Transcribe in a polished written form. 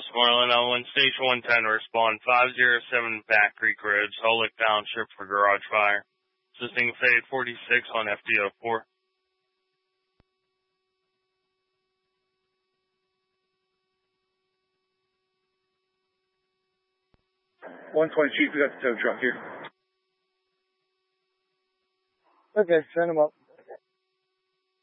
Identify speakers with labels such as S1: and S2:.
S1: Westmoreland on Station 110 to respond 507 Back Creek Road, Salt Lake Township for garage fire. Assisting Fade 46 on FDO4.
S2: 120 Chief, we got the tow truck here.
S3: Okay, send him up.